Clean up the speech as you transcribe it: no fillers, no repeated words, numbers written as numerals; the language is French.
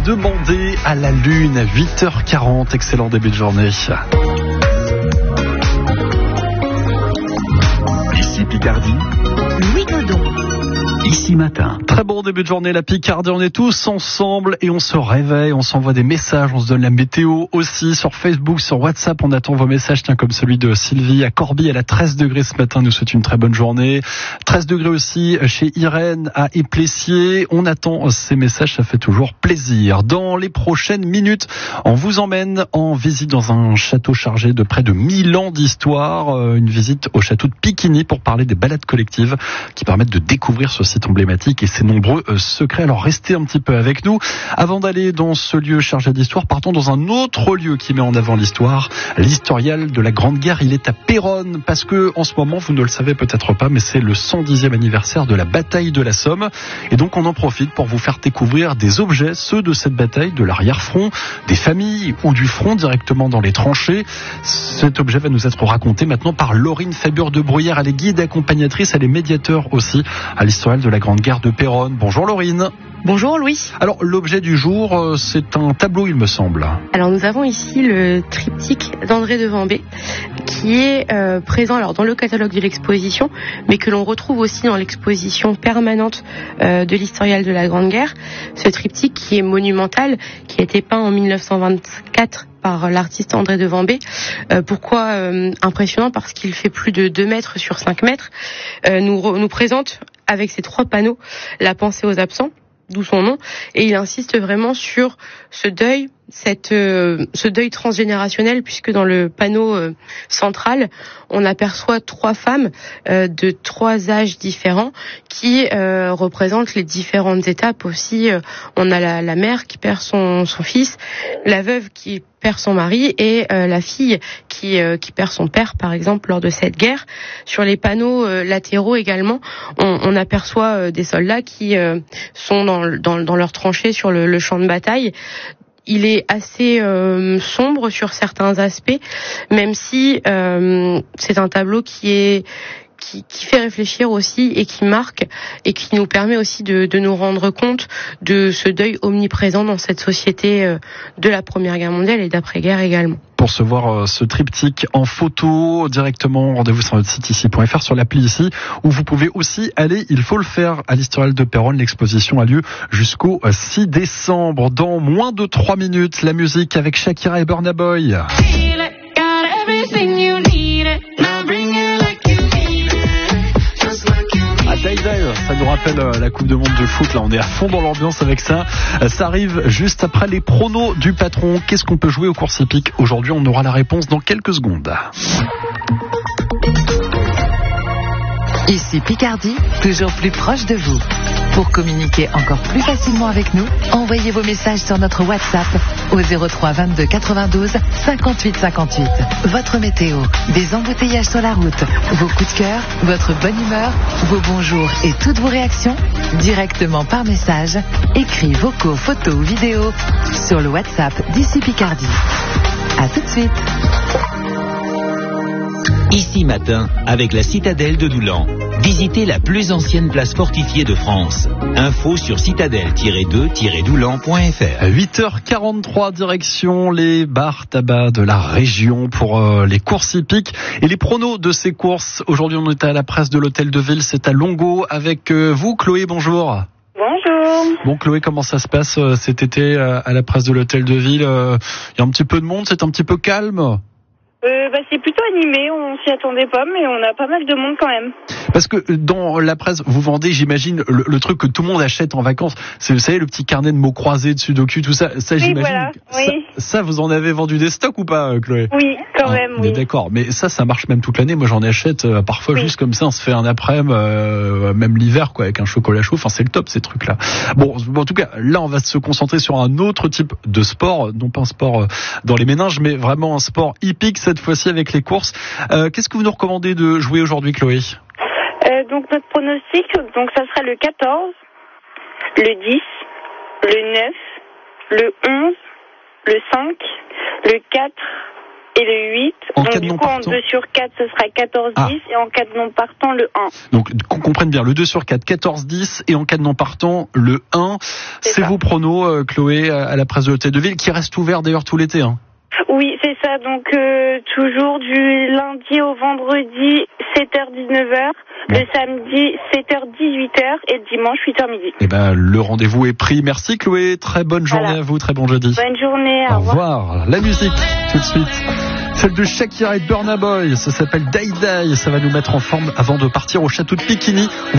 demander à la Lune à 8h40. Excellent début de journée. Ici Picardie. Louis Godon. Ici matin. Très bon début de journée, la Picardie, on est tous ensemble et on se réveille, on s'envoie des messages, on se donne la météo aussi sur Facebook, sur WhatsApp, on attend vos messages, tiens, comme celui de Sylvie à Corbie, elle a 13 degrés ce matin, nous souhaite une très bonne journée. 13 degrés aussi chez Irène à Éplessier, on attend ces messages, ça fait toujours plaisir. Dans les prochaines minutes, on vous emmène en visite dans un château chargé de près de 1000 ans d'histoire, une visite au château de Piquigny pour parler des balades collectives qui permettent de découvrir ce site emblématique et ses nombreux secrets. Alors restez un petit peu avec nous. Avant d'aller dans ce lieu chargé d'histoire, partons dans un autre lieu qui met en avant l'histoire, l'historial de la Grande Guerre. Il est à Péronne parce que en ce moment, vous ne le savez peut-être pas, mais c'est le 110e anniversaire de la bataille de la Somme. Et donc on en profite pour vous faire découvrir des objets, ceux de cette bataille, de l'arrière-front, des familles ou du front directement dans les tranchées. Cet objet va nous être raconté maintenant par Laurine Fabure de Bruyère. Elle est guide accompagnatrice, elle est médiateur aussi à l'historial de la Grande Guerre de Péronne. Bonjour Laurine. Bonjour Louis. Alors l'objet du jour, c'est un tableau il me semble. Alors nous avons ici le triptyque d'André de Vambé qui est présent alors dans le catalogue de l'exposition, mais que l'on retrouve aussi dans l'exposition permanente de l'historial de la Grande Guerre. Ce triptyque qui est monumental, qui a été peint en 1924 par l'artiste André de Vambé. Pourquoi impressionnant? Parce qu'il fait plus de 2 mètres sur 5 mètres. Nous présente avec ces 3 panneaux la pensée aux absents, d'où son nom, et il insiste vraiment sur ce deuil, ce deuil transgénérationnel, puisque dans le panneau central, on aperçoit 3 femmes de 3 âges différents qui représentent les différentes étapes aussi. On a la mère qui perd son fils, la veuve qui perd son mari et la fille qui perd son père, par exemple, lors de cette guerre. Sur les panneaux latéraux également, on aperçoit des soldats qui sont dans leur tranchée sur le champ de bataille. Il est assez sombre sur certains aspects, même si c'est un tableau qui fait réfléchir aussi et qui marque et qui nous permet aussi de nous rendre compte de ce deuil omniprésent dans cette société de la Première Guerre mondiale et d'après-guerre également. Pour se voir ce triptyque en photo directement, rendez-vous sur notre site ici.fr, sur l'appli ici, où vous pouvez aussi aller, il faut le faire, à l'historial de Péronne. L'exposition a lieu jusqu'au 6 décembre. Dans moins de 3 minutes, la musique avec Shakira et Burna Boy. Ça nous rappelle la Coupe du Monde de foot. Là, on est à fond dans l'ambiance avec ça. Ça arrive juste après les pronos du patron. Qu'est-ce qu'on peut jouer aux courses hippiques aujourd'hui? On aura la réponse dans quelques secondes. Ici Picardie, toujours plus proche de vous. Pour communiquer encore plus facilement avec nous, envoyez vos messages sur notre WhatsApp au 03 22 92 58 58. Votre météo, des embouteillages sur la route, vos coups de cœur, votre bonne humeur, vos bonjours et toutes vos réactions, directement par message, écrits, vocaux, photos ou vidéos sur le WhatsApp d'Ici Picardie. À tout de suite. Ici matin, avec la citadelle de Doulan. Visitez la plus ancienne place fortifiée de France. Info sur citadelle-2-doulan.fr. 8h43, direction les bars tabac de la région pour les courses hippiques et les pronos de ces courses. Aujourd'hui, on est à la presse de l'Hôtel de Ville, c'est à Longo avec vous, Chloé, bonjour. Bonjour. Bon, Chloé, comment ça se passe cet été à la presse de l'Hôtel de Ville? Il y a un petit peu de monde, c'est un petit peu calme? C'est plutôt animé, on s'y attendait pas, mais on a pas mal de monde quand même. Parce que dans la presse, vous vendez, j'imagine, le truc que tout le monde achète en vacances. C'est, vous savez, le petit carnet de mots croisés de Sudoku, tout ça. Ça, oui, j'imagine. Voilà, oui. Ça, vous en avez vendu des stocks ou pas, Chloé? Oui, quand même, oui. D'accord, mais ça marche même toute l'année. Moi, j'en achète parfois juste comme ça. On se fait un après-midi, même l'hiver, quoi, avec un chocolat chaud. Enfin, c'est le top, ces trucs-là. Bon, en tout cas, là, on va se concentrer sur un autre type de sport, non pas un sport dans les méninges, mais vraiment un sport hippique cette fois-ci avec les courses. Qu'est-ce que vous nous recommandez de jouer aujourd'hui, Chloé? Donc notre pronostic, donc ça sera le 14, le 10, le 9, le 11, le 5, le 4, et le 8. En Donc cas de du non coup, en partant. 2 sur 4, ce sera 14-10 et en cas de non partant, le 1. Donc qu'on comprenne bien, le 2 sur 4, 14-10 et en cas de non partant, le 1. C'est ça. vos pronos, Chloé, à la presse de l'Hôtel de Ville, qui reste ouvert d'ailleurs tout l'été. Hein. Oui, c'est ça. Donc toujours du lundi au vendredi, 7h-19h. Le samedi, 7h-18h et le dimanche, 8h midi. Eh ben, le rendez-vous est pris. Merci Chloé, très bonne journée à vous, très bon jeudi. Bonne journée, au revoir. La musique, tout de suite. Celle de Shakira et Burna Boy, ça s'appelle Die Die. Ça va nous mettre en forme avant de partir au château de Pikini.